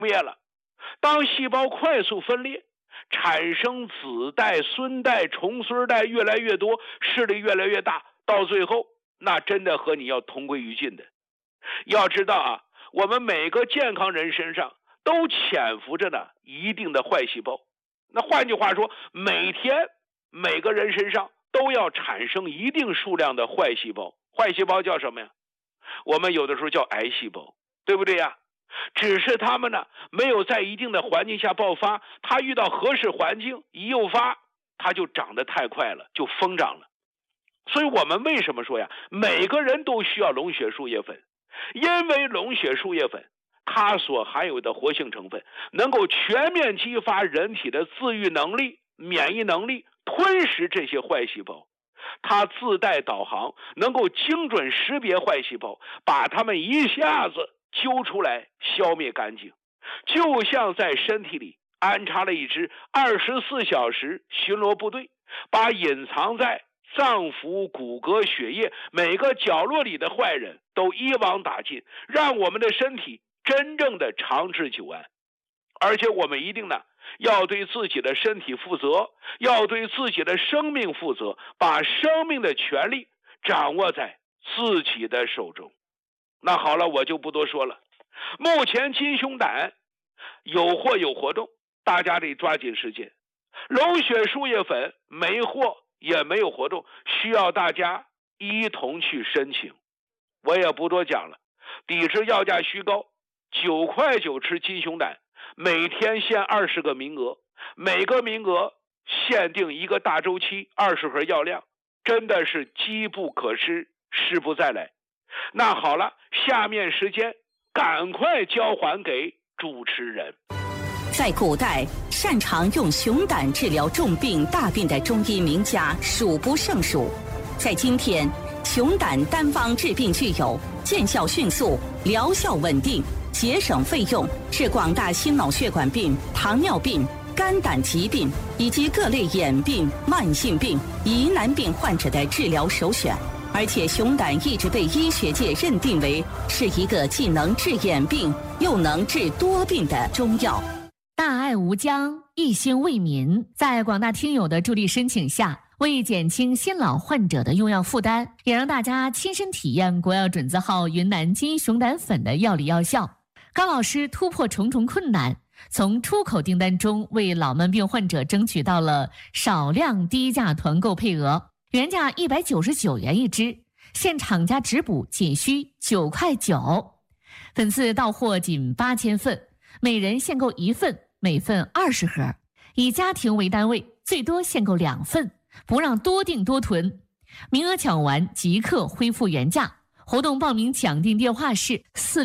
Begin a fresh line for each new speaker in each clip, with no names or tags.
灭了。当细胞快速分裂，产生子代、孙代、重孙代越来越多，势力越来越大，到最后那真的和你要同归于尽的。要知道啊，我们每个健康人身上都潜伏着呢一定的坏细胞。那换句话说，每天每个人身上都要产生一定数量的坏细胞。坏细胞叫什么呀？我们有的时候叫癌细胞，对不对呀？只是他们呢没有在一定的环境下爆发，它遇到合适环境一诱发，它就长得太快了，就疯长了。所以我们为什么说呀，每个人都需要龙血树叶粉？因为龙血树叶粉它所含有的活性成分能够全面激发人体的自愈能力、免疫能力，吞噬这些坏细胞。它自带导航，能够精准识别坏细胞，把它们一下子揪出来，消灭干净。就像在身体里安插了一支24小时巡逻部队，把隐藏在脏腑、骨骼、血液每个角落里的坏人都一网打尽，让我们的身体真正的长治久安。而且我们一定呢要对自己的身体负责，要对自己的生命负责，把生命的权利掌握在自己的手中。那好了，我就不多说了。目前金熊胆有货有活动，大家得抓紧时间。龙血树叶粉没货也没有活动，需要大家一同去申请。我也不多讲了，抵制要价虚高，9块9吃金熊胆，每天限20个名额，每个名额限定一个大周期，20盒药量，真的是机不可失，失不再来。那好了，下面时间赶快交还给主持人。
在古代，擅长用熊胆治疗重病大病的中医名家数不胜数。在今天，熊胆单方治病具有见效迅速、疗效稳定、节省费用，是广大心脑血管病、糖尿病、肝胆疾病以及各类眼病、慢性病、疑难病患者的治疗首选。而且熊胆一直被医学界认定为是一个既能治眼病又能治多病的中药。
大爱无疆，一心为民，在广大听友的助力申请下，为减轻新老患者的用药负担，也让大家亲身体验国药准字号云南金熊胆粉的药理药效。高老师突破重重困难，从出口订单中为老慢病患者争取到了少量低价团购配额，原价199元一支，现厂家直补仅需9块9，粉丝到货仅8000份，每人限购1份，每份20盒，以家庭为单位，最多限购2份，不让多订多囤，名额抢完即刻恢复原价。活动报名抢订电话是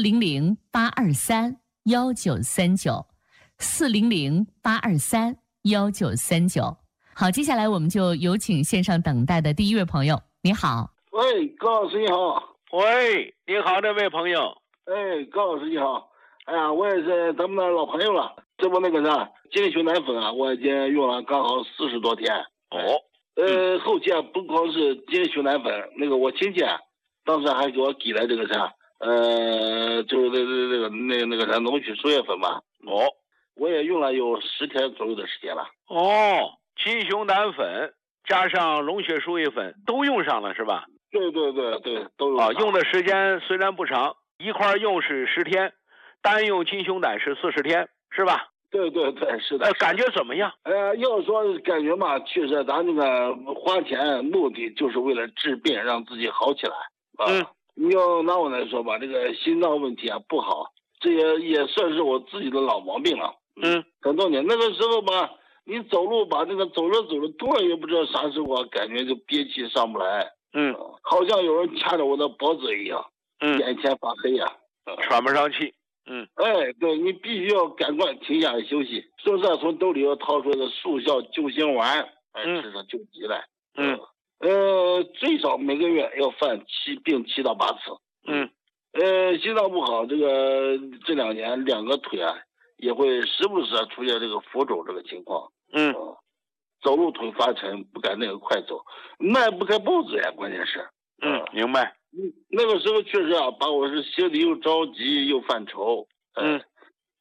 400-823-1939，400-823-1939。好，接下来我们就有请线上等待的第一位朋友。你好。
喂，高老师你好。
喂，你好，这位朋友。
哎，高老师你好。哎呀，我也是咱们的老朋友了。这不那个啥，金熊胆粉啊，我已经用了刚好40多天。
哦。
后期啊，不光是金熊胆粉，那个我亲戚啊，当时还给我给了这个啥，就是那个啥龙血树叶粉嘛。
哦。
我也用了有10天左右的时间了。
哦，金熊胆粉加上龙血树叶粉都用上了是吧？
对，都用上。
用的时间虽然不长，一块用是10天，单用金熊胆是40天，是吧？
对，是的。
感觉怎么样？
要说感觉嘛，确实咱这个花钱目的就是为了治病，让自己好起来啊。你要拿我来说吧，这个心脏问题啊不好，这也算是我自己的老毛病了。很多年那个时候吧，你走路吧，那个走着多了也不知道啥时候啊，感觉就憋气上不来。好像有人掐着我的脖子一样。眼前发黑呀。
喘不上气。
对，你必须要赶快停下来休息，是不是？从兜里要掏出个速效救心丸，吃上救急来。最少每个月要犯病7到8次。心脏不好，这2年2个腿啊也会时不时出现这个浮肿这个情况。走路腿发沉，不敢那个快走，迈不开步子呀，关键是。
明白。
那个时候确实啊，把我是心里又着急又犯愁。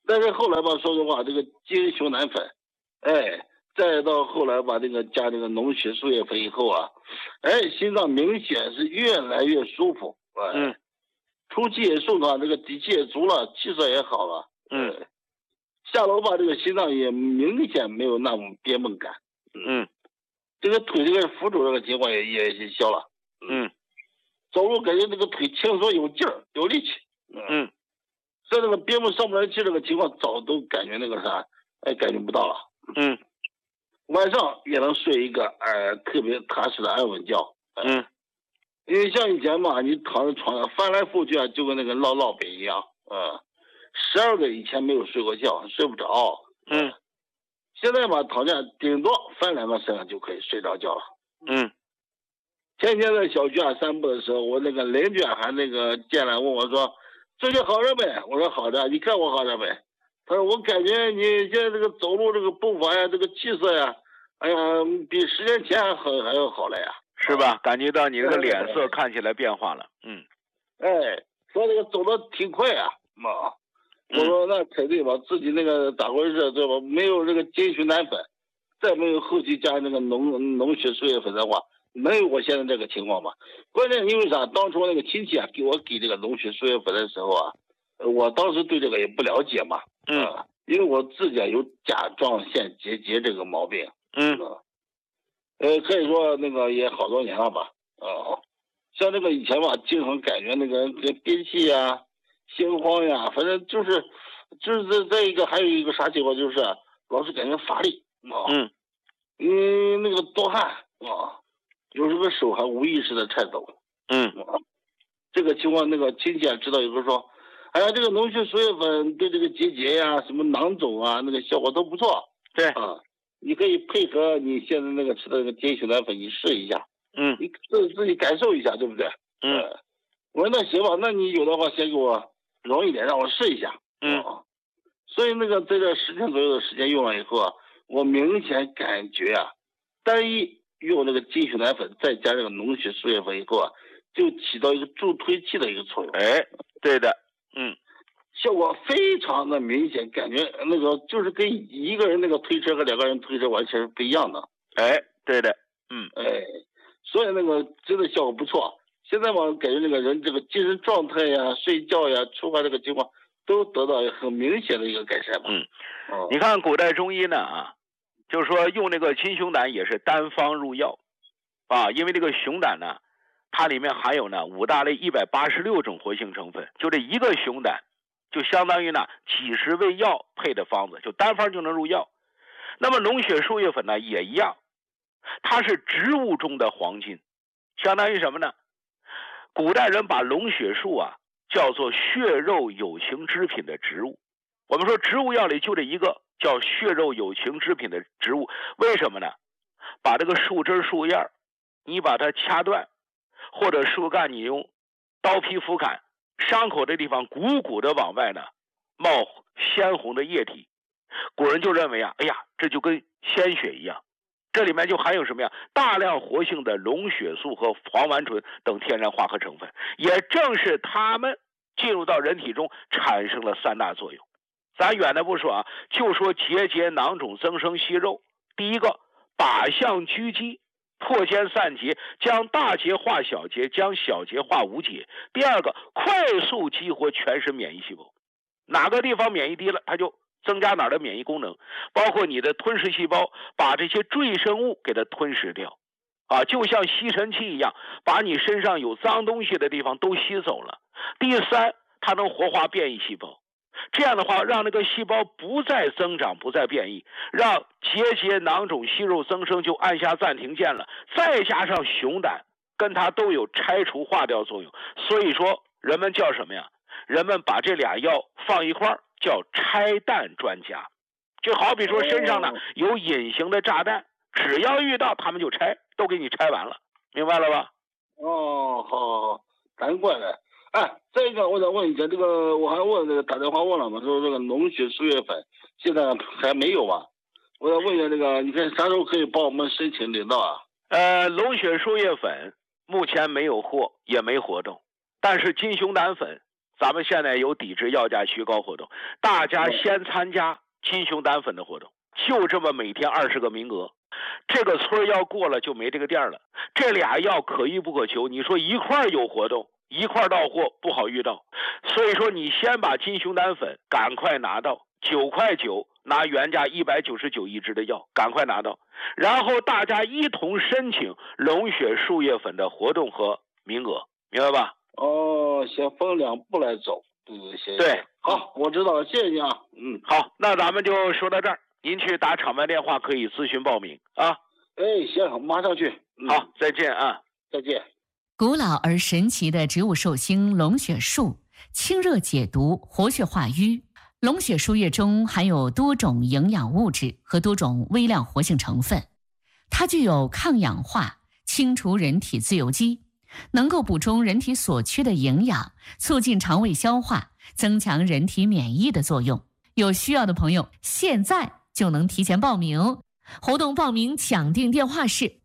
但是后来吧，说实话，这个金熊胆粉，哎，再到后来吧，这个加这个脓血树叶粉以后啊，哎，心脏明显是越来越舒服，哎，出气也顺畅，这个底气也足了，气色也好了，下楼吧，这个心脏也明显没有那种憋闷感，这个腿这个扶手这个情况也消了，走路感觉这个腿轻松有劲儿有力气，像这个憋闷上不来气这个情况早都感觉那个啥，哎，感觉不到了，晚上也能睡一个特别踏实的安稳觉，因为像以前嘛，你躺在床上翻来覆去啊，就跟那个烙饼一样，12个以前没有睡过觉，睡不着，现在嘛，躺下顶多翻2个身上就可以睡着觉了，前天在小区散步的时候，我那个邻居还那个进来问我说：“最近好着没？”我说：“好着，你看我好着没？”他说：“我感觉你现在这个走路这个步伐呀，这个气色呀，哎呀，比10年前还要好了呀，
是吧？感觉到你这个脸色看起来变化了，
说这个走的挺快啊，我说那肯定吧，自己那个咋回事对吧？没有这个金熊胆粉，再没有后期加那个脓血树叶粉的话。”能有我现在这个情况吗？关键因为啥？当初那个亲戚给我给这个脓血树叶粉的时候啊，我当时对这个也不了解嘛，因为我自己有甲状腺结节这个毛病，可以说那个也好多年了吧，像这个以前吧，经常感觉那个憋气呀、心慌呀，反正就是再一个还有一个啥情况就是老是感觉乏力那个多汗有时候手还无意识的颤抖，这个情况那个亲戚知道以后说，哎呀，这个脓血树叶粉对这个结节呀、什么囊肿啊，那个效果都不错，
对
你可以配合你现在那个吃的那个金熊胆粉，你试一下，你自己感受一下，对不对？我说那行吧，那你有的话先给我容一点，让我试一下，所以那个在这10天左右的时间用了以后啊，我明显感觉单一用那个金熊胆粉再加这个脓血树叶粉以后啊，就起到一个助推器的一个作用。
对的，
效果非常的明显，感觉那个就是跟一个人那个推车和2个人推车完全是不一样的。
对的，
所以那个真的效果不错。现在嘛，感觉那个人这个精神状态呀、睡觉呀、出发这个情况都得到很明显的一个改善嘛。
你看古代中医呢就是说用那个金熊胆也是单方入药因为这个熊胆呢，它里面含有呢5大类186种活性成分，就这一个熊胆就相当于呢几十味药配的方子，就单方就能入药。那么脓血树叶粉呢也一样，它是植物中的黄金，相当于什么呢？古代人把龙血树叫做血肉有情之品的植物。我们说植物药里就这一个叫血肉有情之品的植物，为什么呢？把这个树枝树叶你把它掐断，或者树干你用刀劈斧砍，伤口这地方鼓鼓的往外呢冒鲜红的液体，古人就认为哎呀，这就跟鲜血一样，这里面就含有什么呀？大量活性的龙血素和黄烷醇等天然化合成分，也正是它们进入到人体中产生了3大作用。咱远的不说就说结节囊肿增生息肉。第一个，靶向狙击，破坚散结，将大结化小结，将小结化无结。第二个，快速激活全身免疫细胞，哪个地方免疫低了，它就增加哪儿的免疫功能，包括你的吞噬细胞，把这些赘生物给它吞噬掉就像吸尘器一样，把你身上有脏东西的地方都吸走了。第三，它能活化变异细胞，这样的话让那个细胞不再增长，不再变异，让结节囊肿息肉增生就按下暂停键了。再加上熊胆跟它都有拆除化掉作用，所以说人们叫什么呀？人们把这俩药放一块儿叫拆弹专家。就好比说身上呢有隐形的炸弹，只要遇到他们就拆，都给你拆完了，明白了吧？
好，难怪了。再一个我想问一下，这个我还问这个打电话问了嘛，说这个脓血树叶粉现在还没有吧？我想问一下这个，你看啥时候可以帮我们申请领到
脓血树叶粉目前没有货，也没活动，但是金熊胆粉咱们现在有抵制药价虚高活动，大家先参加金熊胆粉的活动，就这么每天20个名额，这个村要过了就没这个店了。这俩药可遇不可求，你说一块有活动，一块到货不好遇到，所以说你先把金熊胆粉赶快拿到，9块9拿原价199一支的药，赶快拿到，然后大家一同申请龙血树叶粉的活动和名额，明白吧？
哦，先分2步来走。谢谢。
对，
好，我知道了，谢谢你啊。
好，那咱们就说到这儿，您去打场外电话可以咨询报名啊。
行，马上去。
好，再见啊。
再见。
古老而神奇的植物寿星龙血树，清热解毒，活血化瘀。龙血树叶中含有多种营养物质和多种微量活性成分，它具有抗氧化、清除人体自由基，能够补充人体所缺的营养，促进肠胃消化，增强人体免疫的作用。有需要的朋友现在就能提前报名。活动报名抢订电话是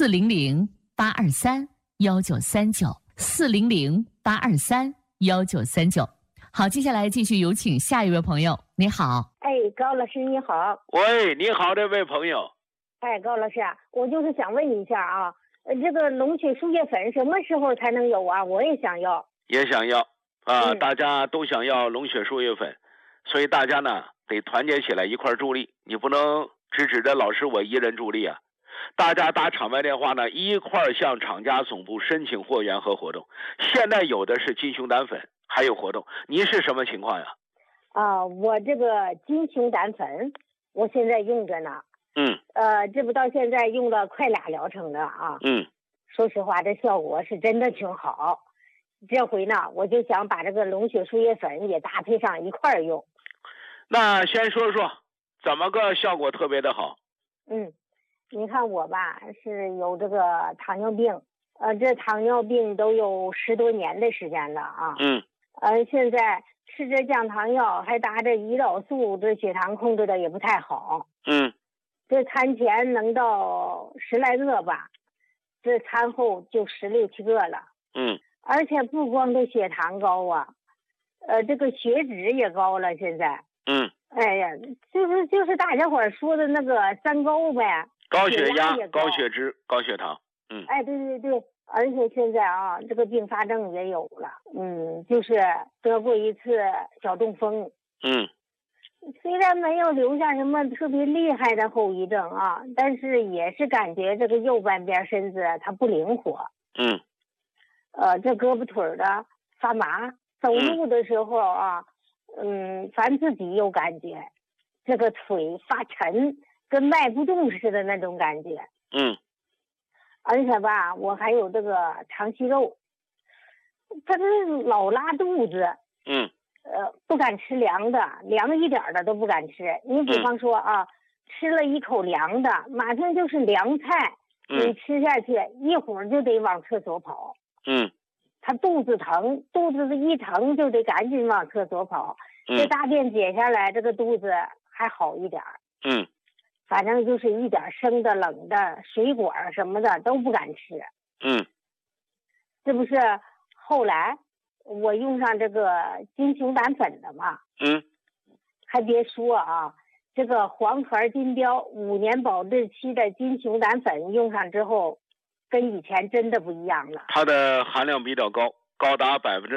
400-823-1939，400-823-1939。好，接下来继续有请下一位朋友。你好。
高老师你好。
喂，你好，这位朋友。
高老师，我就是想问一下啊，这个龙血树叶粉什么时候才能有啊？我也想要。
也想要啊，大家都想要龙血树叶粉，所以大家呢得团结起来一块助力，你不能只指着老师我一人助力啊。大家打场外电话呢，一块向厂家总部申请货源和活动。现在有的是金熊胆粉，还有活动。您是什么情况呀？
我这个金熊胆粉，我现在用着呢。这不到现在用了快2疗程了啊。说实话，这效果是真的挺好。这回呢，我就想把这个龙血树叶粉也搭配上一块用。
那先说说怎么个效果特别的好？
你看我吧，是有这个糖尿病，这糖尿病都有10多年的时间了啊。现在吃着降糖药，还打着胰岛素，这血糖控制的也不太好。这餐前能到10来个吧，这餐后就16、17个了。而且不光这血糖高啊，这个血脂也高了。现在，哎呀，就是大家伙说的那个3高呗，
高血压、高血脂、高血糖。
对，而且现在啊，这个并发症也有了。就是得过一次小中风。虽然没有留下什么特别厉害的后遗症啊，但是也是感觉这个右半边身子它不灵活。这胳膊腿的发麻，走路的时候啊，咱自己有感觉，这个腿发沉，跟迈不动似的那种感觉。而且吧，我还有这个肠息肉，他这老拉肚子。不敢吃凉的，凉一点的都不敢吃。你比方说啊，吃了一口凉的，马上就是凉菜，你吃下去一会儿就得往厕所跑。他肚子疼，肚子一疼就得赶紧往厕所跑。这大便解下来，这个肚子还好一点。反正就是一点生的、冷的、水果什么的都不敢吃。这不是后来我用上这个金熊胆粉的嘛。还别说啊，这个黄牌金标5年保质期的金熊胆粉用上之后，跟以前真的不一样了。
它的含量比较高，高达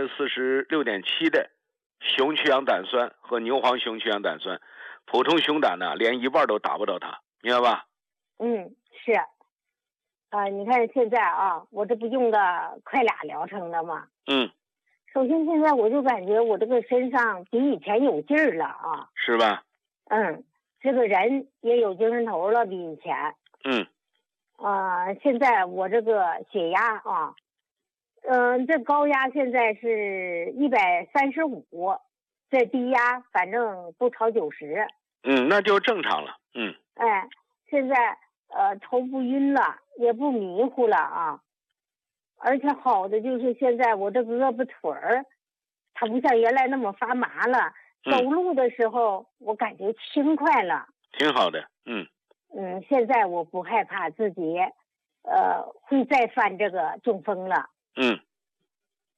46.7%的熊曲氧胆酸和牛黄熊曲氧胆酸，普通熊胆呢连1半都达不到它，明白吧？
是。你看现在啊，我这不用了快2疗程了吗？首先现在我就感觉我这个身上比以前有劲儿了啊。
是吧？
这个人也有精神头了，比以前。现在我这个血压啊，这高压现在是135，这低压反正不超90。
那就正常了。
现在头不晕了，也不迷糊了啊。而且好的就是现在我这胳膊腿儿，它不像原来那么发麻了。走路的时候我感觉轻快了，
挺好的。
现在我不害怕自己会再犯这个中风了。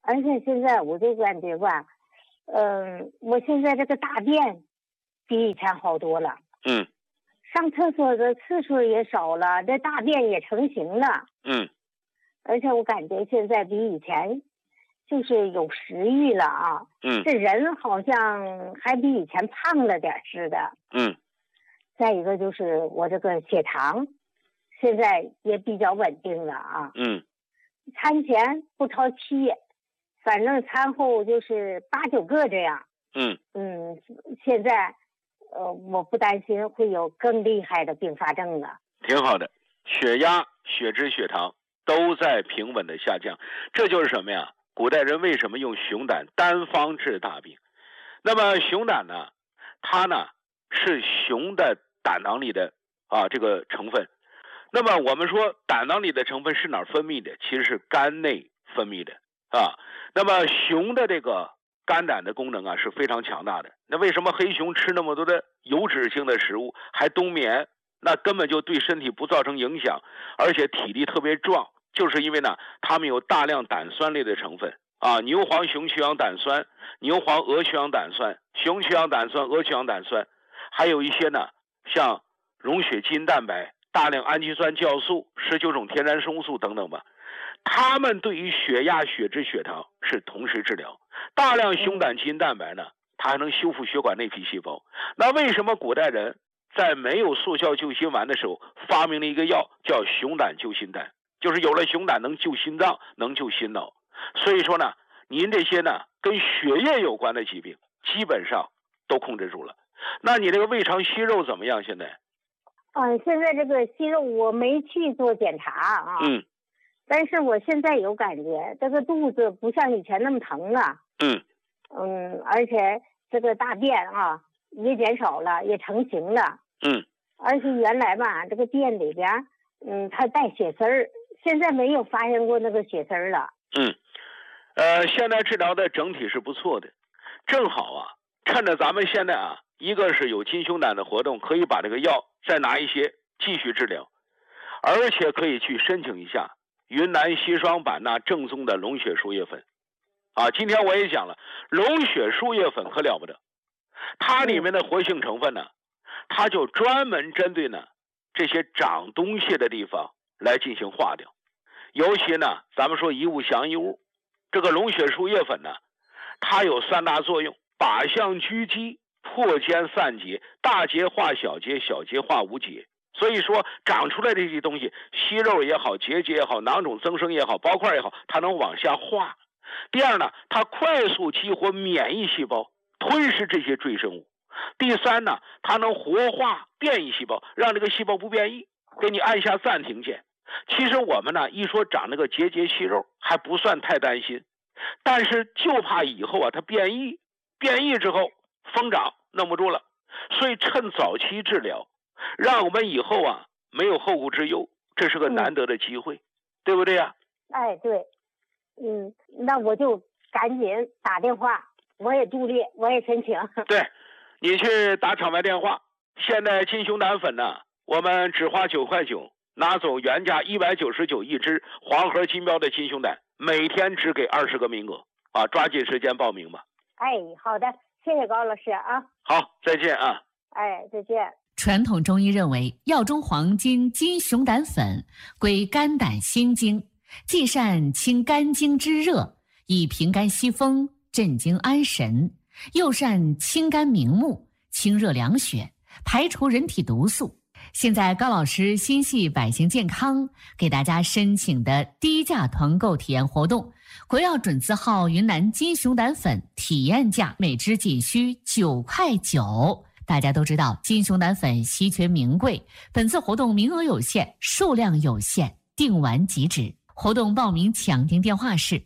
而且现在我就感觉吧，我现在这个大便比以前好多了。上厕所的次数也少了，这大便也成型了。而且我感觉现在比以前就是有食欲了啊。这人好像还比以前胖了点似的。再一个就是我这个血糖现在也比较稳定了啊。餐前不超7，反正餐后就是8、9个这样。现在我不担心会有更厉害的并发症了。
挺好的，血压、血脂、血糖都在平稳的下降，这就是什么呀？古代人为什么用熊胆单方治大病？那么熊胆呢，它呢是熊的胆囊里的这个成分。那么我们说胆囊里的成分是哪儿分泌的？其实是肝内分泌的啊。那么熊的这个肝胆的功能啊是非常强大的。那为什么黑熊吃那么多的油脂性的食物还冬眠？那根本就对身体不造成影响，而且体力特别壮，就是因为呢它们有大量胆酸类的成分啊，牛黄熊曲氧胆酸、牛黄鹅曲氧胆酸、熊曲氧胆酸、鹅曲氧胆酸，还有一些呢像溶血基因蛋白、大量氨基酸酵素、19种天然生物素等等吧，它们对于血压、血脂、血糖是同时治疗。大量熊胆基因蛋白呢，它还能修复血管内皮细胞。那为什么古代人在没有速效救心丸的时候发明了一个药叫熊胆救心丹？就是有了熊胆能救心脏，能救心脑。所以说呢，您这些呢跟血液有关的疾病基本上都控制住了。那你这个胃肠息肉怎么样现在？
现在这个息肉我没去做检查啊。但是我现在有感觉，这个肚子不像以前那么疼了。而且这个大便啊也减少了，也成型了。而且原来吧，这个便里边，它带血丝儿，现在没有发现过那个血丝儿了。
现在治疗的整体是不错的，正好啊，趁着咱们现在啊，一个是有金熊胆的活动，可以把这个药再拿一些继续治疗，而且可以去申请一下云南西双版纳正宗的龙血输液粉啊。今天我也讲了，龙血输液粉可了不得，它里面的活性成分呢，它就专门针对呢这些长东西的地方来进行化掉。尤其呢，咱们说一物降一物，这个龙血输液粉呢，它有3大作用：靶向狙击、破坚散结、大结化小结、小结化无结。所以说长出来的这些东西，息肉也好，结节也好，囊肿增生也好，包块也好，它能往下化。第二呢，它快速激活免疫细胞，吞噬这些赘生物。第三呢，它能活化变异细胞，让这个细胞不变异，给你按下暂停键。其实我们呢一说长那个结节息肉还不算太担心，但是就怕以后啊它变异之后疯长弄不住了。所以趁早期治疗，让我们以后啊没有后顾之忧，这是个难得的机会，对不对呀？
对。那我就赶紧打电话，我也助力，我也申请。
对，你去打厂外电话。现在金熊胆粉呢，我们只花9块9，拿走原价199一支黄盒金标的金熊胆，每天只给20个名额啊，抓紧时间报名吧。
好的，谢谢高老师啊。
好，再见啊。
再见。
传统中医认为，药中黄金金熊胆粉归肝胆心经，既善清肝经之热，以平肝息风，镇惊安神，又善清肝明目，清热凉血，排除人体毒素。现在高老师心系百姓健康，给大家申请的低价团购体验活动，国药准字号云南金熊胆粉体验价每支仅需9块9。大家都知道金熊胆粉稀缺名贵，本次活动名额有限，数量有限，订完即止。活动报名抢订电话是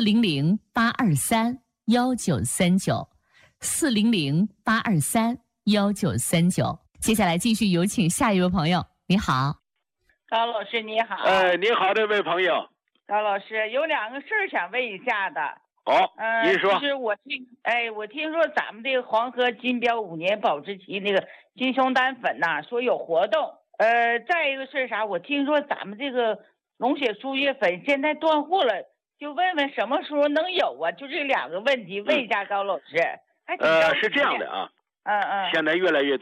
400-823-1939 400-823-1939。接下来继续有请下一位朋友。你好，
高老师你好。
你好，这位朋友。
高老师有2个事儿想问一下的。
您说。
就是我听说咱们这个黄河金标5年保质期那个金熊胆粉呐，说有活动。再一个是啥？我听说咱们这个龙血输液粉现在断货了， 就问问什么时候能有啊？就这2个问题，问一下高老师。
是这样的啊，现在越来越多。